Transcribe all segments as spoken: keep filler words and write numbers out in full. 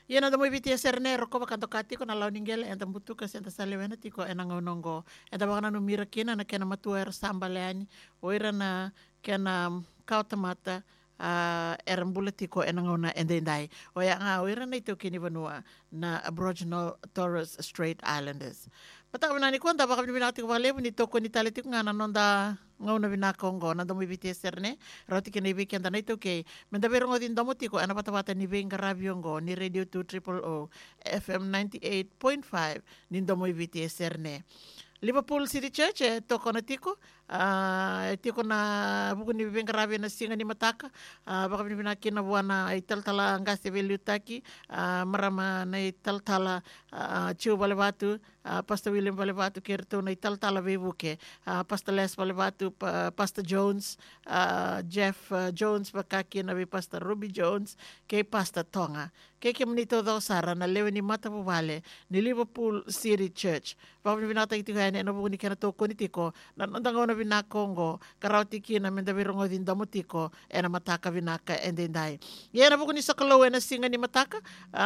Yana da mo ibiti serne roko bakanto kati ko na lau ningele enta mutuka senta salewena tiko ena ngonongo. Enta baka na mira kina na kena matua era sambaleani oira na kena kautamata uh, era mbula tiko ena ngona endendai. Oya nga oira na ito kini vanua na Aboriginal Torres Strait Islanders. Pata kami nani konta baka binibinati ko balebu ni toko ni tali tiko nga nanonda ngauna binakongo na domo ibiti serne roti kena ibi kenta na ito kay menda berongo din domo tiko ana pata-pata ni venga rabiongo ni Radio two triple O F M ninety-eight point five ni domo ibiti serne. Liverpool City Church eh, toko na tiko uh, tiko na buku ni venga rabia na singa ni mataka uh, baka binibina kina buana italtala ngase veliutaki uh, marama na italtala uh, chiu balebatu uh, Pastor William balebatu kerto na italtala vebuke uh, Pastor Les balebatu pa, Pastor Jones uh, Jeff uh, Jones bakaki na Pastor Ruby Jones kay Pastor Tonga kay kimunito daw sara na lewe ni mata bubale ni Liverpool City Church baka binibina tayo tiko yan eno buku ni kena toko ni tiko na nandang na binakongo karawtiki na menda birongo din damutiko ena mataka binaka endendai yena buku ni sakalo ena singa ni mataka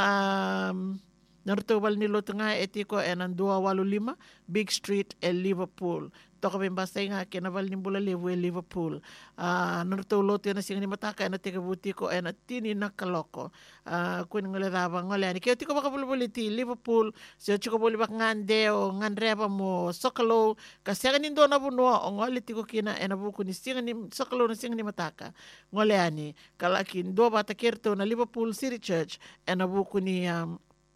um narutubal ni lotunga etiko ena dua walu lima Big Street e Liverpool toko bembasa nga kenabal ni bula lewu e Liverpool uh, narutulo ena singa ni mataka ena teka butiko ena tini na kaloko uh, kun ngole daba ngole ani kaya tiko baka bulubuli ti Liverpool siya chiko buli bak ngande o ngandreba mo sakalo kasi nga nindo na bunua o ngole tiko kina ena buku ni singa ni sakalo na singa ni mataka ngole ani kalakin do bata kerto na Liverpool City Church ena buku ni um,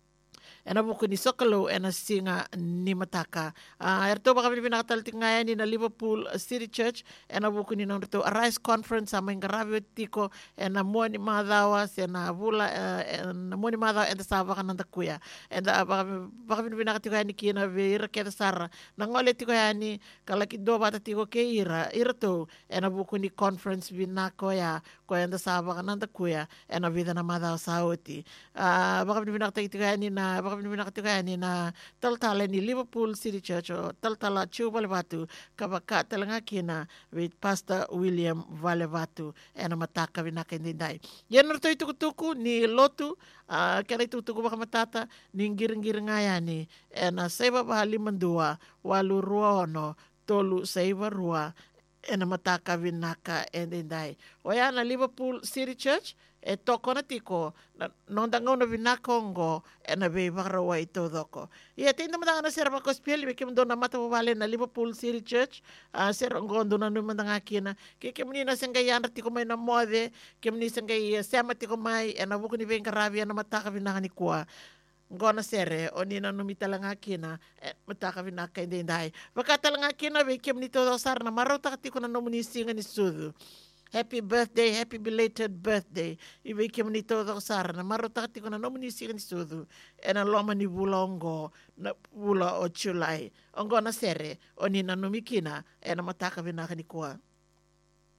ena buku ni Sokolo ena singa ni mataka. Uh, erto baka binakataltik ngayon ni na Liverpool City Church ena buku ni nang rito Arise Conference sa mga karabyo tiko ena mo ni madawas ena bula uh, ena mo ni madawas ena saba ka nang takuya. Ena baka, baka binakataltik ngayon ni kina vira keta sara. Nangole tiko yan ni kalakido bata tiko ke ira. Ira to ena buku ni conference binako ya ko ena saba ka nang takuya ena vida na madawas sa uti. Uh, baka binakataltik ngayon ni na baka binakatika ni na taltala ni Liverpool City Church o taltala Chubalevatu kabaka talanga kina with Pastor William Valevatu ena mataka binaka indinday. Yan narto itukutuku ni Lotu uh, kaya itutuku baka matata ni giring-giring ngaya ni ena saiba bahali mandua walu ruono tolu saiba rua ena mataka binaka indinday. O yan na Liverpool City Church e toko na tiko nong dangaw na binakongo e na bebarawa ito doko. Iya tinda madanga na sir makospiel bikim do na mata bubale na Liverpool City Church uh, sir ang gondo na nung madanga kina kikim ni na sanggayan tiko may na mode kim ni sanggay sema tiko may e na buko ni beng karabia na mataka binaka ni kuwa ngona sere o ni na numita lang akina e mataka binaka hindi hindi bakata lang akina bikim ni todo sar na marota tiko na nomunisi nga ni sudu. Happy birthday, happy belated birthday. Iba ikim ni todo sara na marotati ko na nomunisi kan sudu. E na loma ni bulongo na bula o chulay. Ongo na sere o ni na numikina e na mataka binaka ni kuwa.